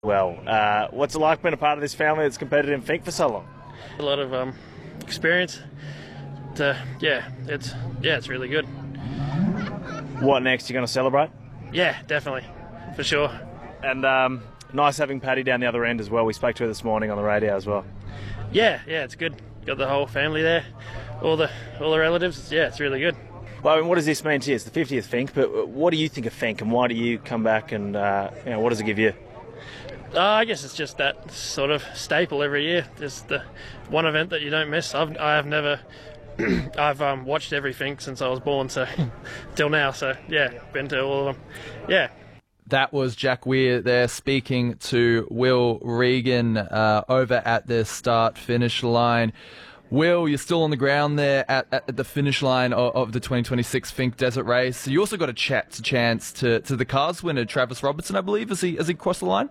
Well, what's it like being a part of this family that's competed in Finke for so long? A lot of experience. It's really good. What next? You going to celebrate? Yeah, definitely, for sure. And nice having Paddy down the other end as well. We spoke to her this morning on the radio as well. Yeah, it's good. Got the whole family there, all the relatives. Yeah, it's really good. Well, I mean, what does this mean to you? It's the 50th Finke, but what do you think of Finke, and why do you come back, and what does it give you? I guess it's just that sort of staple every year. Just the one event that you don't miss. I've never. I've watched every Finke since I was born, so till now. So yeah, been to all of them. Yeah. That was Jack Weir there speaking to Will Regan over at the start-finish line. Will, you're still on the ground there at the finish line of the 2026 Finke Desert Race. So you also got a chance to the cars winner, Travis Robertson, I believe. Has he crossed the line?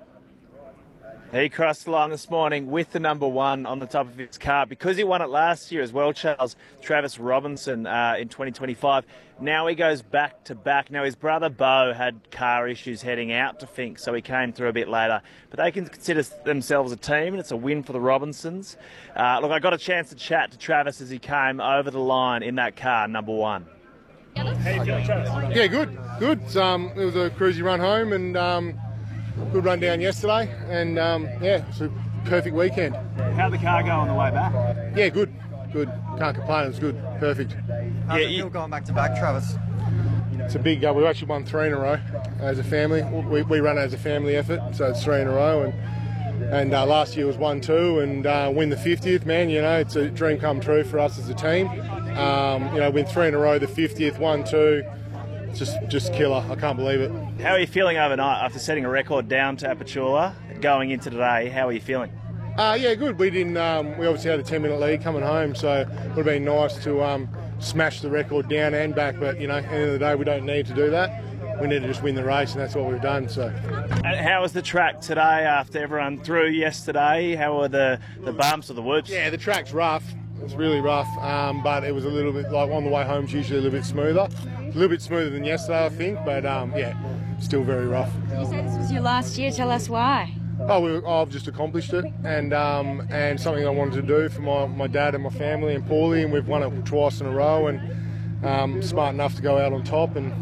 He crossed the line this morning with the number one on the top of his car because he won it last year as well, Charles. Travis Robinson in 2025. Now he goes back to back. Now his brother Bo had car issues heading out to Finke, so he came through a bit later. But they can consider themselves a team, and it's a win for the Robinsons. Look, I got a chance to chat to Travis as he came over the line in that car, number one. How you feeling, Travis? Yeah, good. It was a cruisy run home and good run down yesterday, and it's a perfect weekend. How'd the car go on the way back? Yeah, good. Can't complain. It was good. Perfect. How's it feel going back to back, Travis? It's a big. We actually won 3 in a row as a family. We run as a family effort, so it's 3 in a row. And last year was 1-2, and win the 50th. Man, it's a dream come true for us as a team. Win 3 in a row, the 50th, 1-2. Just killer. I can't believe it. How are you feeling overnight after setting a record down to Apachula going into today? How are you feeling? Yeah, good. We didn't. We obviously had a 10-minute lead coming home, so it would have been nice to smash the record down and back. But at the end of the day, we don't need to do that. We need to just win the race, and that's what we've done. So. And how was the track today after everyone threw yesterday? How were the bumps or the whoops? Yeah, the track's rough. It's really rough, but it was a little bit like on the way home. It's usually a little bit smoother. A little bit smoother than yesterday, I think, but still very rough. You say this was your last year. Tell us why. I've just accomplished it, and something I wanted to do for my dad and my family and Paulie, and we've won it twice in a row, and smart enough to go out on top and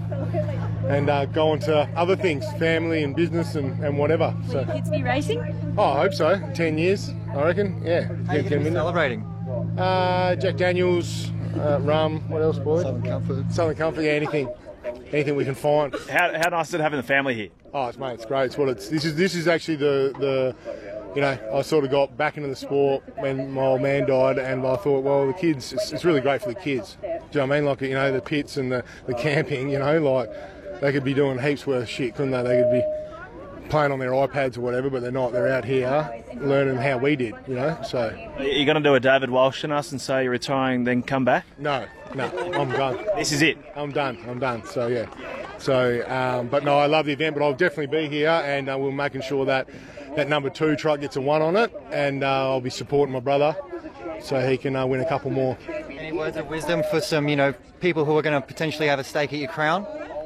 go on to other things, family and business and whatever. Will your kids be racing? I hope so. 10 years, I reckon. Yeah. How are you going to be celebrating? Jack Daniels, rum. What else, boy? Southern Comfort. Yeah, anything we can find. How nice is it having the family here? Oh, it's great. This is actually the I sort of got back into the sport when my old man died, and I thought, well, the kids, it's really great for the kids. Do you know what I mean? Like, the pits and the camping, like they could be doing heaps worth of shit, couldn't they? They could be playing on their iPads or whatever, but they're not. They're out here learning how we did, So. Are you going to do a David Walsh on us and say you're retiring, then come back? No, I'm done. This is it? I'm done. So, yeah. So, but no, I love the event, but I'll definitely be here, and we're making sure that number 2 truck gets a 1 on it, and I'll be supporting my brother so he can win a couple more. Any words of wisdom for some, people who are going to potentially have a stake at your crown?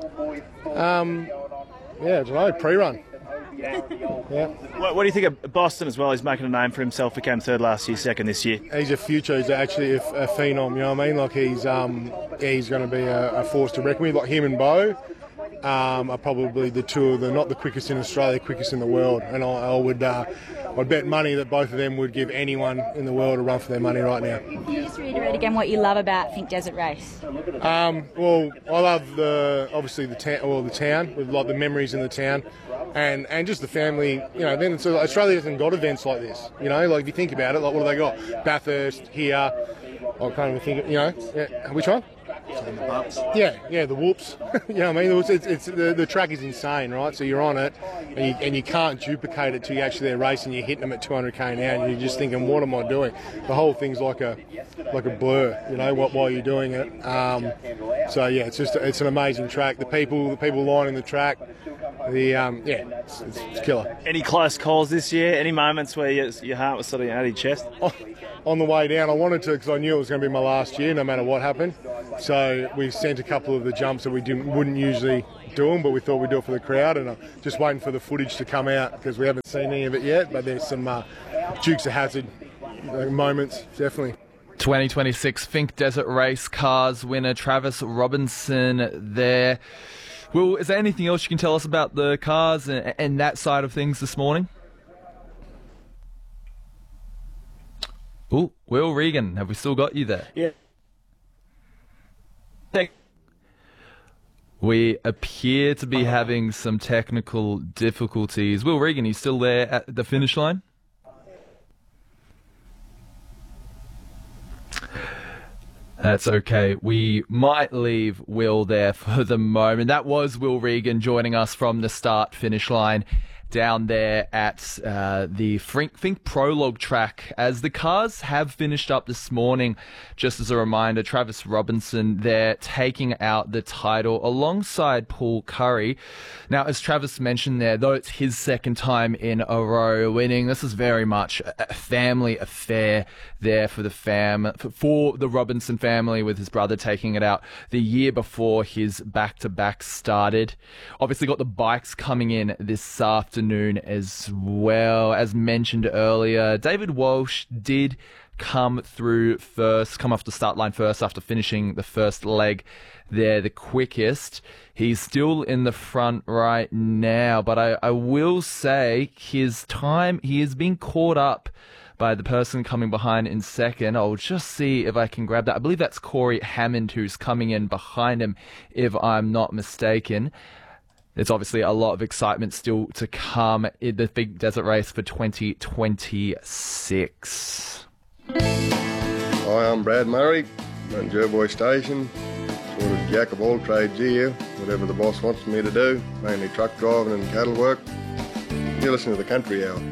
I don't know, pre-run. Yeah. What do you think of Boston as well? He's making a name for himself. Became 3rd last year, 2nd this year. He's a future. He's actually a phenom. You know what I mean? Like he's going to be a force to reckon with. Like him and Bo are probably the two of the not the quickest in Australia, quickest in the world. And I'd bet money that both of them would give anyone in the world a run for their money right now. Can you just reiterate again what you love about Finke Desert Race? Well, I love the town with like the memories in the town. And just the family, then so Australia hasn't got events like this, like if you think about it, like what have they got? Bathurst, here, I can't even think, which one? Yeah, the whoops. You know what I mean? It's the track is insane, right? So you're on it, and you can't duplicate it till you actually there racing. You're hitting them at 200k an hour, and you're just thinking, what am I doing? The whole thing's like a blur, while you're doing it. So yeah, it's an amazing track. The people lining the track. It's killer. Any close calls this year? Any moments where your heart was sort of out of your chest? On the way down, I wanted to because I knew it was going to be my last year, no matter what happened. So we sent a couple of the jumps that we wouldn't usually do them, but we thought we'd do it for the crowd, and I'm just waiting for the footage to come out because we haven't seen any of it yet, but there's some Dukes of Hazzard moments, definitely. 2026 Finke Desert Race Cars winner Travis Robinson there. Will, is there anything else you can tell us about the cars and that side of things this morning? Oh, Will Regan, have we still got you there? Yeah. We appear to be having some technical difficulties. Will Regan, are you still there at the finish line? That's okay. We might leave Will there for the moment. That was Will Regan joining us from the start-finish line down there at the Finke Prologue track. As the cars have finished up this morning, just as a reminder, Travis Robinson there taking out the title alongside Paul Curry. Now, as Travis mentioned there, though it's his second time in a row winning, this is very much a family affair there for the Robinson family, with his brother taking it out the year before his back-to-back started. Obviously got the bikes coming in this afternoon as well. As mentioned earlier, David Walsh did come off the start line first after finishing the first leg there the quickest. He's still in the front right now, but I will say his time, he has been caught up by the person coming behind in second. I'll just see if I can grab that. I believe that's Corey Hammond who's coming in behind him, if I'm not mistaken. There's obviously a lot of excitement still to come in the Finke Desert Race for 2026. Hi, I'm Brad Murray, run Jerboy Station. Sort of jack of all trades here, whatever the boss wants me to do, mainly truck driving and cattle work. You listen to the Country Hour.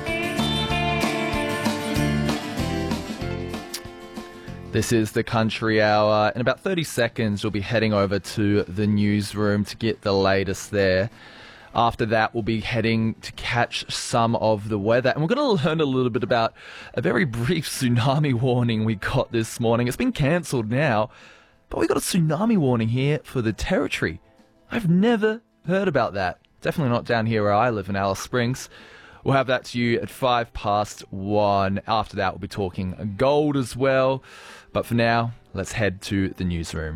This is the Country Hour. In about 30 seconds, we'll be heading over to the newsroom to get the latest there. After that, we'll be heading to catch some of the weather. And we're going to learn a little bit about a very brief tsunami warning we got this morning. It's been cancelled now, but we got a tsunami warning here for the Territory. I've never heard about that. Definitely not down here where I live in Alice Springs. We'll have that to you at 1:05. After that, we'll be talking gold as well. But for now, let's head to the newsroom.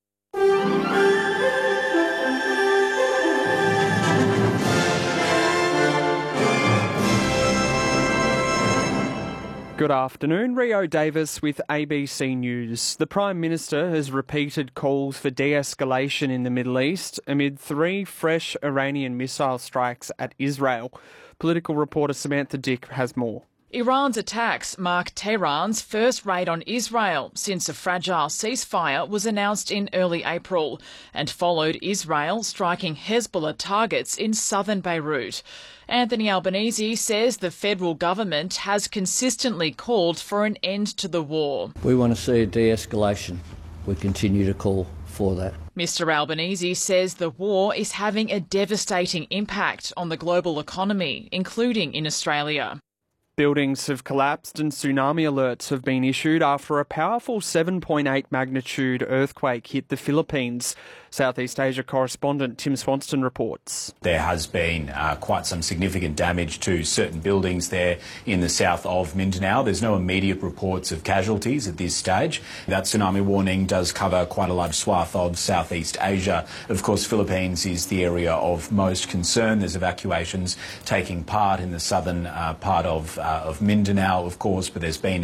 Good afternoon, Rio Davis with ABC News. The Prime Minister has repeated calls for de-escalation in the Middle East amid 3 fresh Iranian missile strikes at Israel. Political reporter Samantha Dick has more. Iran's attacks mark Tehran's first raid on Israel since a fragile ceasefire was announced in early April and followed Israel striking Hezbollah targets in southern Beirut. Anthony Albanese says the federal government has consistently called for an end to the war. We want to see a de-escalation. We continue to call for that. Mr Albanese says the war is having a devastating impact on the global economy, including in Australia. Buildings have collapsed and tsunami alerts have been issued after a powerful 7.8 magnitude earthquake hit the Philippines. Southeast Asia correspondent Tim Swanston reports. There has been quite some significant damage to certain buildings there in the south of Mindanao. There's no immediate reports of casualties at this stage. That tsunami warning does cover quite a large swath of Southeast Asia. Of course, Philippines is the area of most concern. There's evacuations taking part in the southern part of Mindanao, of course, but there's been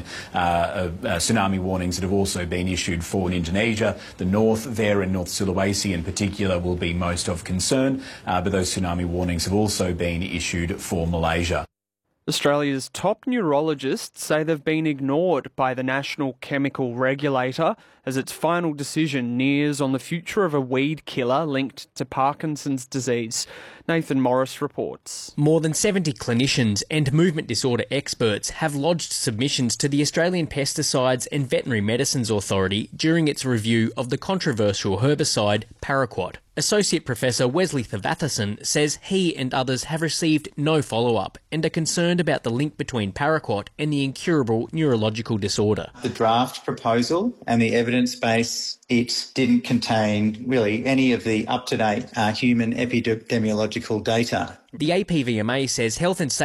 tsunami warnings that have also been issued for Indonesia. The north there in North Sulawesi in particular will be most of concern, but those tsunami warnings have also been issued for Malaysia. Australia's top neurologists say they've been ignored by the National Chemical Regulator as its final decision nears on the future of a weed killer linked to Parkinson's disease. Nathan Morris reports. More than 70 clinicians and movement disorder experts have lodged submissions to the Australian Pesticides and Veterinary Medicines Authority during its review of the controversial herbicide Paraquat. Associate Professor Wesley Thevathasan says he and others have received no follow-up and are concerned about the link between paraquat and the incurable neurological disorder. The draft proposal and the evidence base, it didn't contain really any of the up-to-date human epidemiological data. The APVMA says health and safety